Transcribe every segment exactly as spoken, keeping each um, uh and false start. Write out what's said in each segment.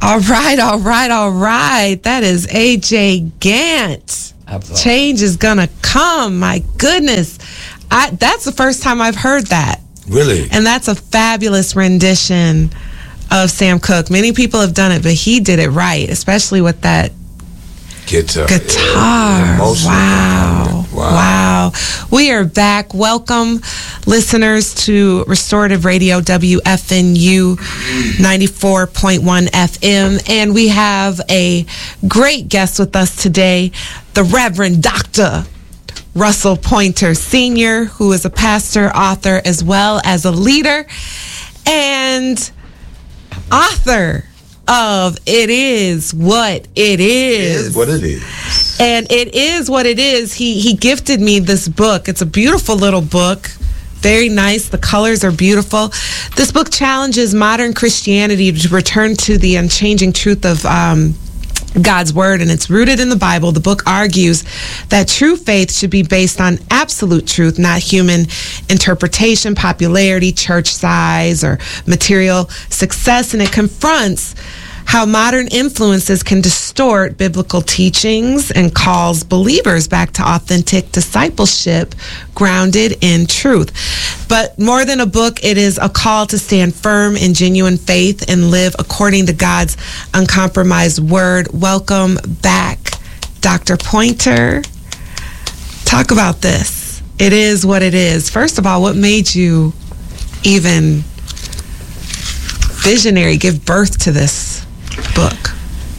All right, all right, all right. That is A J Gant. Absolutely. Change is gonna come. My goodness. I, that's the first time I've heard that. Really? And that's a fabulous rendition of Sam Cooke. Many people have done it, but he did it right, especially with that guitar. Guitar. Wow. wow. Wow. We are back. Welcome, listeners, to Restorative Radio, W F N U ninety-four point one F M. And we have a great guest with us today, the Reverend Doctor Russell Pointer Senior, who is a pastor, author, as well as a leader and author of It Is What It Is. It is what it is. And it is what it is. He he gifted me this book. It's a beautiful little book. Very nice. The colors are beautiful. This book challenges modern Christianity to return to the unchanging truth of um, God's word, and it's rooted in the Bible. The book argues that true faith should be based on absolute truth, not human interpretation, popularity, church size, or material success. And it confronts how modern influences can distort biblical teachings and calls believers back to authentic discipleship grounded in truth. But more than a book, it is a call to stand firm in genuine faith and live according to God's uncompromised word. Welcome back, Doctor Pointer. Talk about this. It is what it is. First of all, what made you even visionary, give birth to this book?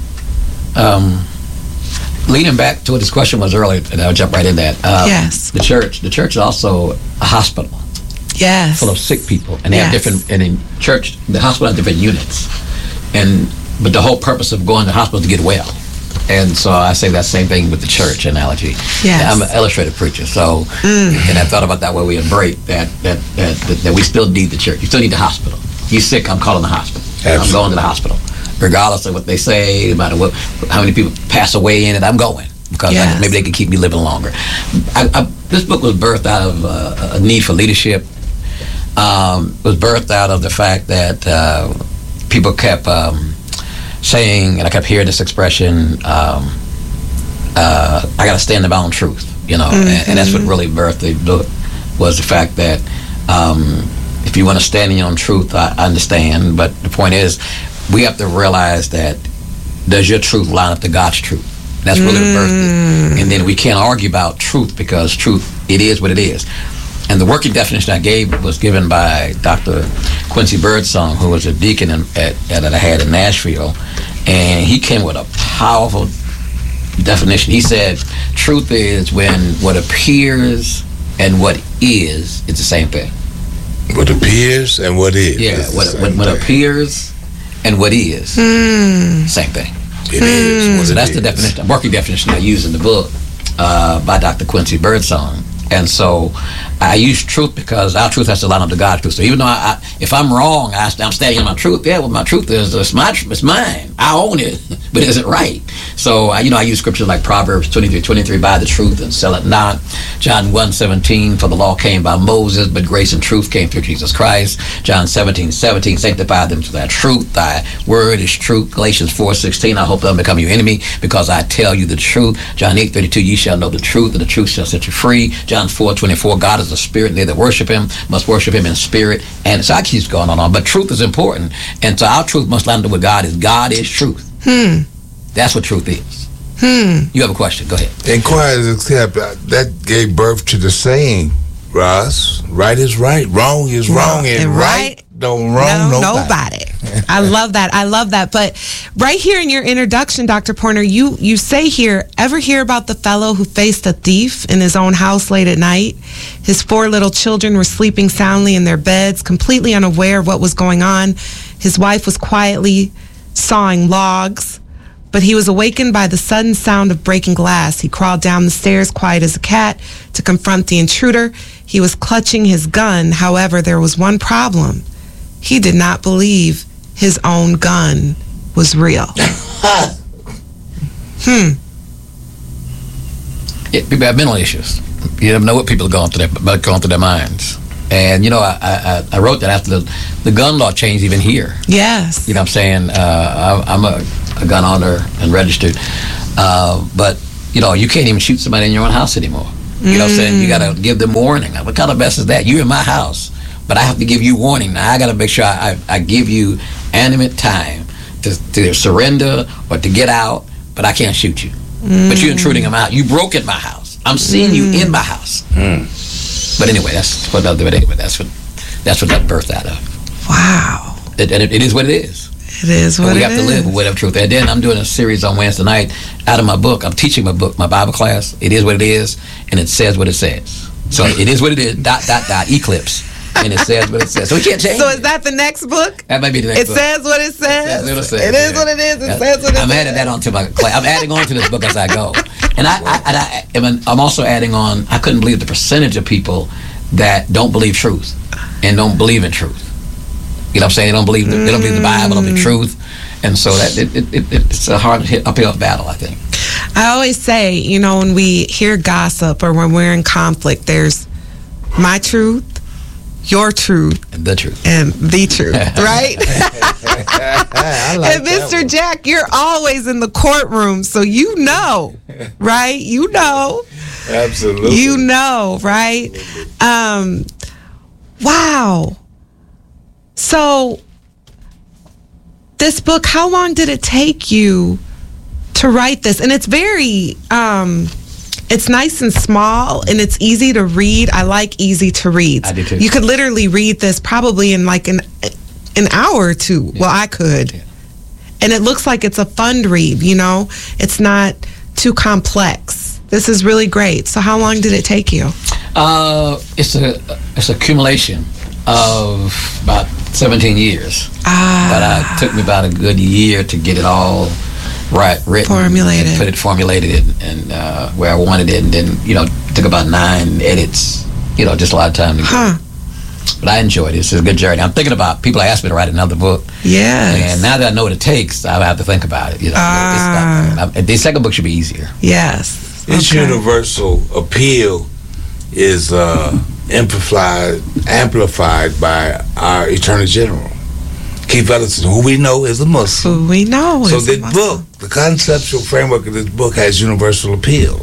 Um, leading back to what this question was earlier, and I'll jump right in that. Um, yes. The church. The church is also a hospital. Yes. Full of sick people, and they yes. have different. And in church, the hospital has different units, and but the whole purpose of going to the hospital is to get well. And so I say that same thing with the church analogy. Yes. I'm an illustrated preacher, so mm. and I thought about that way we break that that, that that that we still need the church. You still need the hospital. You're sick, I'm calling the hospital. Absolutely. I'm going to the hospital. Regardless of what they say, no matter what, how many people pass away in it, I'm going because yes. I, maybe they can keep me living longer. I, I, this book was birthed out of uh, a need for leadership. Um, it was birthed out of the fact that uh, people kept um, saying, and I kept hearing this expression, um, uh, I got to stand in my own truth, you know, mm-hmm. and, and that's what really birthed the book, was the fact that um, if you want to stand in your own truth, I, I understand, but the point is, we have to realize that does your truth line up to God's truth? That's really mm. the birth. And then we can't argue about truth because truth, it is what it is. And the working definition I gave was given by Doctor Quincy Birdsong, who was a deacon in, at, at, that I had in Nashville. And he came with a powerful definition. He said, truth is when what appears and what is, it's the same thing. What appears and what is. Yeah, what, what, what appears and what is, mm. same thing. It mm. is what so it that's is. the definition, working definition I use in the book uh, by Doctor Quincy Birdsong. And so I use truth because our truth has to line up to God's truth. So even though I, I, if I'm wrong, I, I'm standing in my truth. Yeah, well, my truth is it's my, it's mine. I own it, but is it right? So I, you know, I use scriptures like Proverbs twenty-three twenty-three, buy the truth and sell it not. John one seventeen, for the law came by Moses, but grace and truth came through Jesus Christ. John seventeen seventeen, sanctify them to thy truth. Thy word is truth. Galatians four sixteen, I hope they'll become your enemy because I tell you the truth. John eight thirty-two, ye shall know the truth, and the truth shall set you free. John four twenty-four, God is a spirit, and they that worship him must worship him in spirit. And so I keep going on, on, but truth is important. And so our truth must line up with God is God is truth. Hmm. That's what truth is. Hmm. You have a question, go ahead. Inquiries except uh, that gave birth to the saying, Ross, right is right, wrong is wrong, and, and right, right don't wrong no, nobody. nobody. I love that. I love that. But right here in your introduction, Doctor Pointer, you, you say here, ever hear about the fellow who faced a thief in his own house late at night? His four little children were sleeping soundly in their beds, completely unaware of what was going on. His wife was quietly sawing logs, but he was awakened by the sudden sound of breaking glass. He crawled down the stairs, quiet as a cat, to confront the intruder. He was clutching his gun. However, there was one problem. He did not believe his own gun was real. hmm. Yeah, people have mental issues. You never know what people are going through their, going through their minds. And, you know, I, I, I wrote that after the, the gun law changed even here. Yes. You know what I'm saying? Uh, I, I'm a, a gun owner and registered. Uh, but, you know, you can't even shoot somebody in your own house anymore. You know what I'm saying? You got to give them warning. What kind of mess is that? You're in my house, but I have to give you warning. Now, I got to make sure I, I, I give you animate time to, to surrender or to get out, but I can't shoot you. Mm. But you're intruding in my house. You broke in my house. I'm seeing mm. you in my house. Mm. But anyway, that's what anyway, that's what that's what that birthed out of. Wow. It, and it, it is what it is. It is what it is. We have to live with whatever truth. And then I'm doing a series on Wednesday night out of my book. I'm teaching my book, my Bible class. It is what it is, and it says what it says. So it is what it is, dot, dot, dot, eclipse. And it says what it says. So we can't change So it. is that the next book? That might be the next it book. It says what it says. It, says, it is yeah. what it is. It yeah. says what it I'm says. adding that on to my class. I'm adding on to this book as I go. And I, I, I, I, I'm also adding on, I couldn't believe the percentage of people that don't believe truth and don't believe in truth. You know what I'm saying? They don't believe the, they don't believe the Bible or the truth. And so that it, it, it, it's a hard hit, uphill battle, I think. I always say, you know, when we hear gossip or when we're in conflict, there's my truth, your truth, and the truth, and the truth, right? I like and Mister Jack, you're always in the courtroom, so you know, right? You know, absolutely, you know, right? Um, wow. So, this book, how long did it take you to write this? And it's very, um, it's nice and small, and it's easy to read. I like easy to read. I do too. You could literally read this probably in like an an hour or two. Yeah. Well, I could. Yeah. And it looks like it's a fun read, you know? It's not too complex. This is really great. So how long did it take you? Uh, it's a it's accumulation of about seventeen years. Ah. But uh, it took me about a good year to get it all right, written, formulated, and put it formulated, and uh, where I wanted it, and then you know, it took about nine edits. You know, just a lot of time to huh. get. But I enjoyed it. It's a good journey. I'm thinking about people ask me to write another book. Yeah. And now that I know what it takes, I have to think about it. You know, ah. it's not, the second book should be easier. Yes. Its okay. universal appeal is uh, amplified, amplified by our Attorney General, Keith Ellison, who we know is a Muslim. Who we know so is this a Muslim. book, the conceptual framework of this book has universal appeal.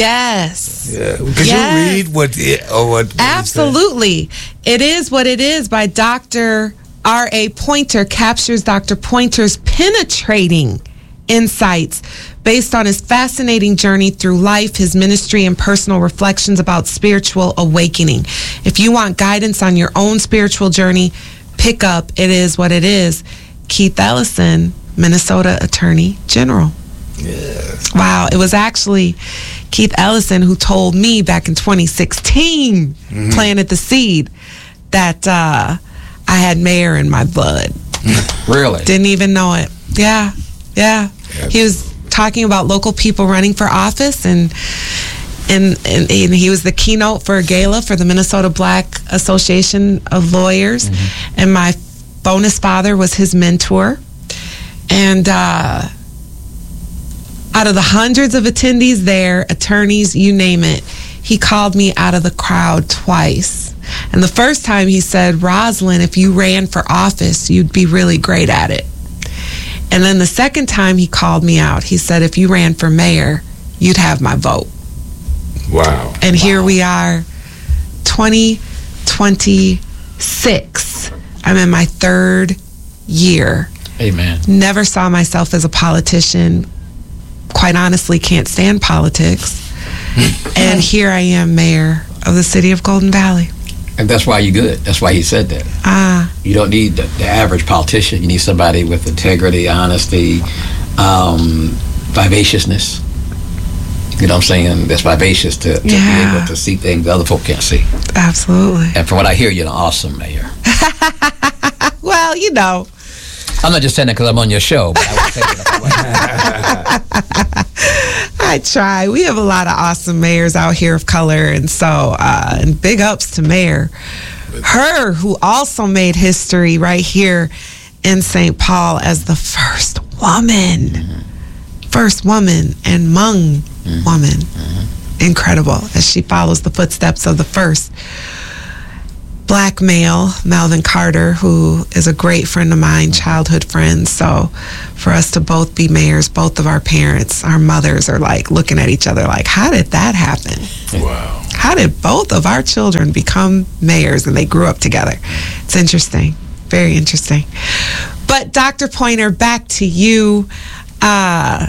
Yes. Yeah. Could yes. you read what it, or what, what Absolutely. It is what it is by Doctor R A Pointer captures Doctor Pointer's penetrating insights based on his fascinating journey through life, his ministry, and personal reflections about spiritual awakening. If you want guidance on your own spiritual journey, pick up It Is What It Is, Keith Ellison, Minnesota Attorney General. Yes. Wow. It was actually Keith Ellison who told me back in twenty sixteen, mm-hmm. planted the seed that uh, I had mayor in my blood. Really? Didn't even know it. Yeah. Yeah. Yes. He was talking about local people running for office, and And, and, and he was the keynote for a gala for the Minnesota Black Association of Lawyers. Mm-hmm. And my bonus father was his mentor. And uh, out of the hundreds of attendees there, attorneys, you name it, he called me out of the crowd twice. And the first time he said, Rosalind, if you ran for office, you'd be really great at it. And then the second time he called me out, he said, if you ran for mayor, you'd have my vote. Wow. And wow. here we are, twenty twenty-six. I'm in my third year. Amen. Never saw myself as a politician. Quite honestly, can't stand politics. And here I am, mayor of the city of Golden Valley. And that's why you're good. That's why he said that. Ah. You don't need the, the average politician. You need somebody with integrity, honesty, um, vivaciousness. You know what I'm saying? That's vivacious to, to yeah. be able to see things that other folk can't see. Absolutely. And from what I hear, you're an awesome mayor. Well, you know. I'm not just saying that because I'm on your show, but I was thinking that. I try. We have a lot of awesome mayors out here of color, and so, uh, and big ups to Mayor. Her, who also made history right here in Saint Paul as the first woman. Mm-hmm. First woman and Hmong mm-hmm. woman. Mm-hmm. Incredible, as she follows the footsteps of the first. black male, Melvin Carter, who is a great friend of mine, childhood friend. So for us to both be mayors, both of our parents, our mothers are like looking at each other like, how did that happen? Wow. How did both of our children become mayors and they grew up together? It's interesting. Very interesting. But Doctor Pointer, back to you. Uh,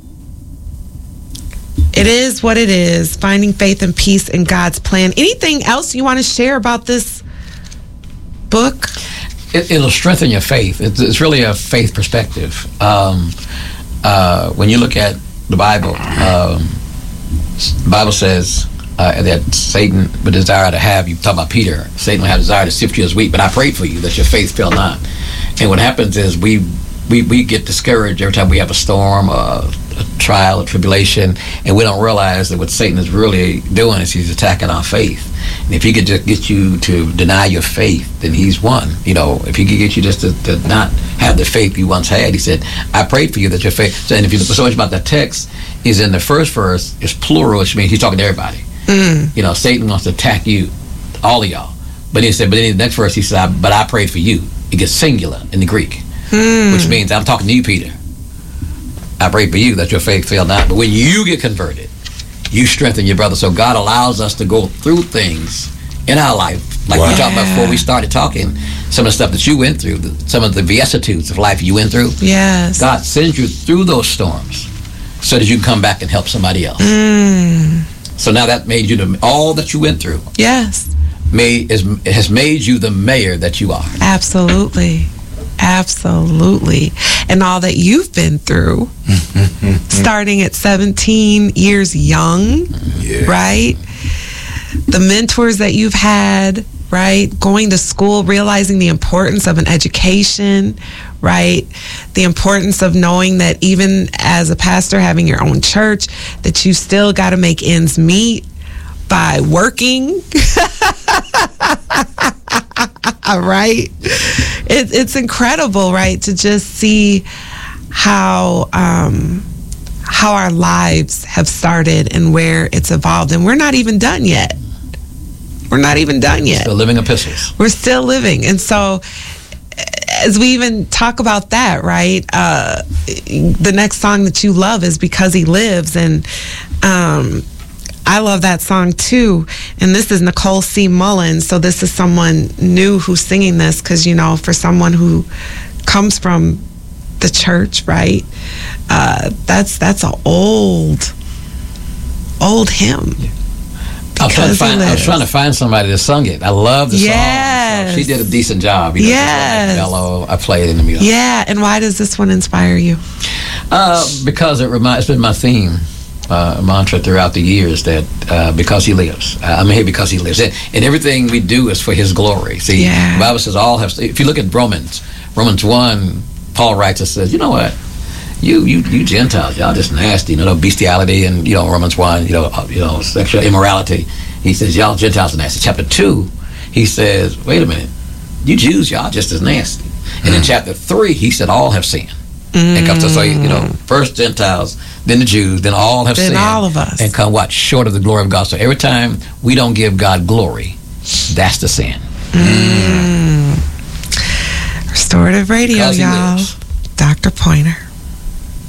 it is what it is, finding faith and peace in God's plan. Anything else you want to share about this book? It, it'll strengthen your faith. It's, it's really a faith perspective. Um, uh, when you look at the Bible, um, the Bible says uh, that Satan would desire to have you. Talk about Peter. Satan would have desire to sift you as wheat, but I prayed for you that your faith fail not. And what happens is we we we get discouraged every time we have a storm, a, a trial, a tribulation, and we don't realize that what Satan is really doing is he's attacking our faith. And if he could just get you to deny your faith, then he's won. You know, if he could get you just to, to not have the faith you once had, he said, I prayed for you that your faith. So, and if you look so much about that text, is in the first verse, it's plural, which means he's talking to everybody. Mm. You know, Satan wants to attack you, all of y'all. But he said, but in the next verse, he said, I, but I prayed for you. It gets singular in the Greek, mm. which means I'm talking to you, Peter. I prayed for you that your faith fail not. But when you get converted, you strengthen your brother. So God allows us to go through things in our life. Like wow. we talked about before we started talking, some of the stuff that you went through, the, some of the vicissitudes of life you went through. Yes. God sends you through those storms so that you can come back and help somebody else. Mm. So now that made you the, all that you went through. Yes. Made, is, has made you the mayor that you are. Absolutely. Absolutely. And all that you've been through, starting at seventeen years young, yeah. right? The mentors that you've had, right? Going to school, realizing the importance of an education, right? The importance of knowing that even as a pastor, having your own church, that you still got to make ends meet by working. Right? It, it's incredible, right? To just see how um, how our lives have started and where it's evolved. And we're not even done yet. We're not even done yet. Still living epistles. We're still living. And so as we even talk about that, right? Uh, the next song that you love is Because He Lives. And um I love that song too, and this is Nicole C. Mullins, so this is someone new who's singing this, because, you know, for someone who comes from the church, right, uh, that's that's an old, old hymn. Yeah. I was, trying to find, I was trying to find somebody that sung it. I love the yes. song. So she did a decent job. You know, yes. Like mellow. I played it in the music. Yeah, and why does this one inspire you? Uh, because it reminds, it's been my theme. Uh, mantra throughout the years that uh, because he lives, uh, I'm here because he lives, and, and everything we do is for his glory. See, yeah. the Bible says all have. If you look at Romans, Romans one, Paul writes and says, you know what, you you you Gentiles, y'all just nasty, you know, bestiality, and you know Romans one, you know, uh, you know, sexual immorality. He says y'all Gentiles are nasty. Chapter two, he says, wait a minute, you Jews, y'all just as nasty. And mm. in chapter three, he said all have sinned. Mm. And comes to say, you know, first Gentiles, then the Jews, then all have then sinned. all of us. And come what? Short of the glory of God. So every time we don't give God glory, that's the sin. Mm. Restorative Radio, y'all. Doctor Pointer.